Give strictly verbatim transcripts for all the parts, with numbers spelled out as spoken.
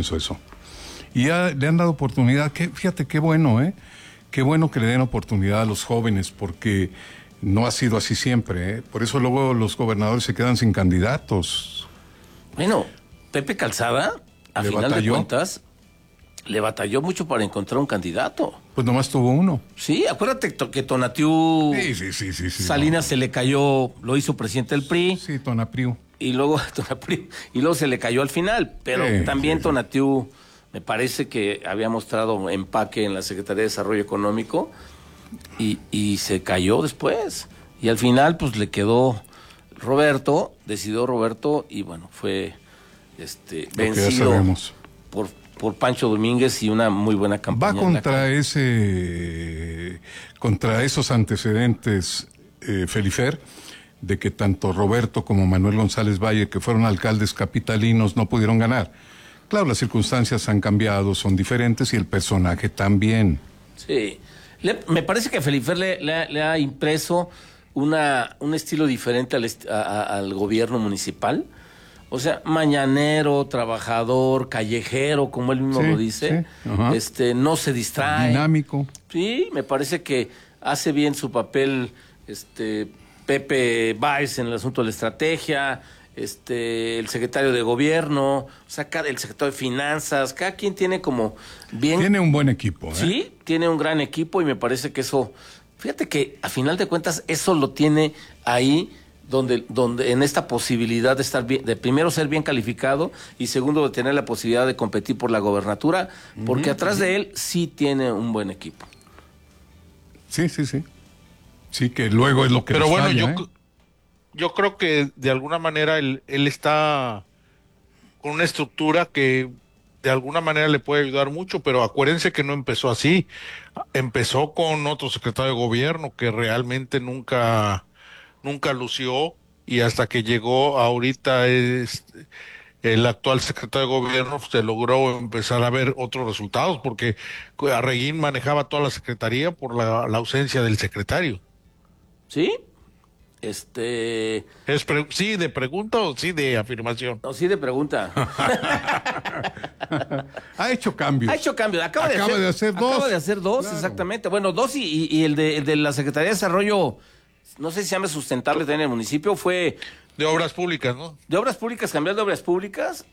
pienso eso. Y ya le han dado oportunidad, que, fíjate qué bueno, ¿eh? Qué bueno que le den oportunidad a los jóvenes, porque no ha sido así siempre, ¿eh? Por eso luego los gobernadores se quedan sin candidatos. Bueno, Pepe Calzada, a ¿Le final batalló? de cuentas, le batalló mucho para encontrar un candidato. Pues nomás tuvo uno. Sí, acuérdate to- que Tonatiu Sí, sí, sí, sí. sí Salinas no. se le cayó, lo hizo presidente del P R I. Sí, Tonapriu. Y luego Tonatiu, y luego se le cayó al final. Pero Sí, también sí, sí. Tonatiu me parece que había mostrado empaque en la Secretaría de Desarrollo Económico y, y se cayó después. Y al final, pues le quedó Roberto, decidió Roberto, y bueno, fue este Lo que ya vencido sabemos. por, por Pancho Domínguez y una muy buena Va campaña. contra ese, contra esos antecedentes, eh, Felifer, de que tanto Roberto como Manuel González Valle, que fueron alcaldes capitalinos, no pudieron ganar. Claro, las circunstancias han cambiado, son diferentes y el personaje también. Sí, Le- me parece que Felifer le, le ha- le ha impreso una, un estilo diferente al, est- a- a- al gobierno municipal. O sea, mañanero, trabajador, callejero, como él mismo Sí, lo dice. sí, ajá. Este, no se distrae. Dinámico. Sí, me parece que hace bien su papel este Pepe Báez en el asunto de la estrategia, este el secretario de gobierno, o sea, cada- el secretario de finanzas, cada quien tiene como bien... Tiene un buen equipo, ¿eh? Sí, tiene un gran equipo y me parece que eso, fíjate que a final de cuentas eso lo tiene ahí donde, donde en esta posibilidad de estar bien, de primero ser bien calificado y segundo de tener la posibilidad de competir por la gobernatura, porque Ujú, atrás de él sí tiene un buen equipo. Sí, sí, sí. Sí, que luego es lo que Pero les bueno, falla, yo, ¿eh? c- yo creo que de alguna manera él, él está con una estructura que de alguna manera le puede ayudar mucho, pero acuérdense que no empezó así. Empezó con otro secretario de gobierno que realmente nunca, nunca lució, y hasta que llegó ahorita es el actual secretario de gobierno, pues, se logró empezar a ver otros resultados, porque Arreguín manejaba toda la secretaría por la, la ausencia del secretario. ¿Sí? Este... ¿Es pre- sí de pregunta o sí de afirmación? No, sí de pregunta. Ha hecho cambios. Ha hecho cambios. Acaba, Acaba de, hacer, de hacer dos. Acaba de hacer dos, Claro. exactamente. Bueno, dos y, y, y el, de, el de la Secretaría de Desarrollo, no sé si se llama sustentable también en el municipio, fue De obras públicas, ¿no? de obras públicas, cambiar de obras públicas,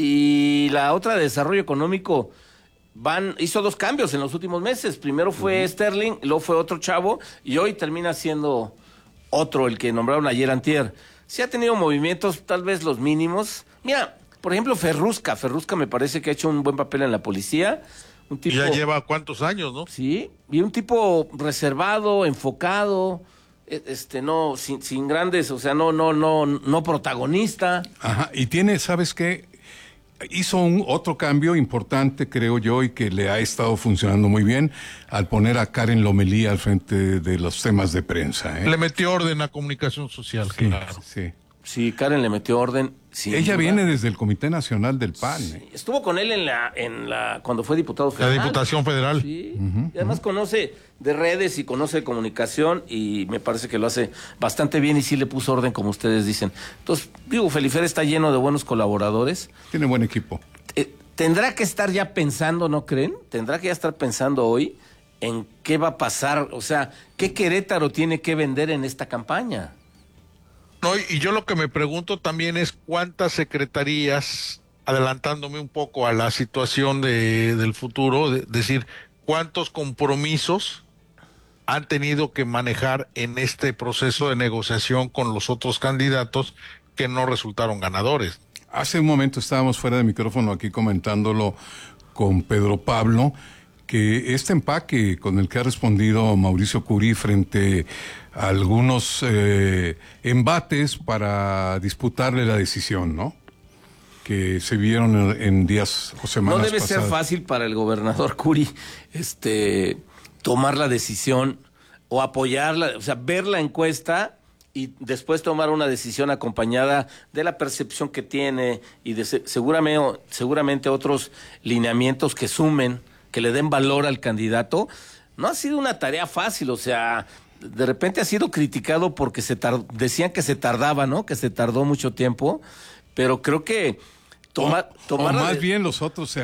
y la otra de desarrollo económico van hizo dos cambios en los últimos meses. Primero fue Sterling, luego fue otro chavo, y hoy termina siendo otro, el que nombraron ayer antier. Sí ha tenido movimientos, tal vez los mínimos. Mira, por ejemplo, Ferrusca. Ferrusca me parece que ha hecho un buen papel en la policía. Un Y tipo, ya lleva cuántos años, ¿no? sí, y un tipo reservado, enfocado, e- este, no, sin, sin grandes, o sea, no, no, no, no protagonista. Ajá, y tiene, ¿sabes qué? Hizo un otro cambio importante, creo yo, y que le ha estado funcionando muy bien al poner a Karen Lomelí al frente de los temas de prensa, ¿eh? Le metió orden a comunicación social, Sí, claro. sí. Sí, Karen le metió orden. sin Ella duda. viene desde el Comité Nacional del P A N. ¿eh? Estuvo con él en la, en la, cuando fue diputado La federal. Diputación Federal. Sí, y además conoce de redes y conoce de comunicación, y me parece que lo hace bastante bien y sí le puso orden, como ustedes dicen. Entonces, digo, Felifer está lleno de buenos colaboradores. Tiene buen equipo. Eh, tendrá que estar ya pensando, ¿no creen? Tendrá que ya estar pensando hoy en qué va a pasar, o sea, qué Querétaro tiene que vender en esta campaña. No, y yo lo que me pregunto también es cuántas secretarías, adelantándome un poco a la situación de, del futuro, de, decir, cuántos compromisos han tenido que manejar en este proceso de negociación con los otros candidatos que no resultaron ganadores. Hace un momento estábamos fuera de micrófono aquí comentándolo con Pedro Pablo, que este empaque con el que ha respondido Mauricio Curi frente a algunos eh, embates para disputarle la decisión, ¿no? Que se vieron en, en días o semanas No debe pasadas. ser fácil para el gobernador Curi este, tomar la decisión o apoyarla, o sea, ver la encuesta y después tomar una decisión acompañada de la percepción que tiene y de se- seguramente, seguramente otros lineamientos que sumen, que le den valor al candidato. No ha sido una tarea fácil, o sea, de repente ha sido criticado porque se tar- decían que se tardaba, ¿no? Que se tardó mucho tiempo, pero creo que toma, o, tomar o la más de- bien los otros se